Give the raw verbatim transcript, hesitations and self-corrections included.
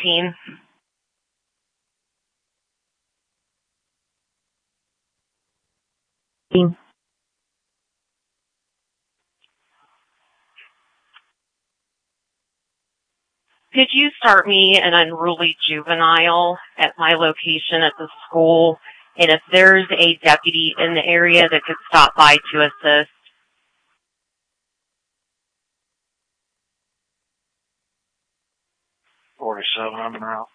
fourteen. Could you start me an unruly juvenile at my location at the school? And if there's a deputy in the area that could stop by to assist. forty-seven, I'm out.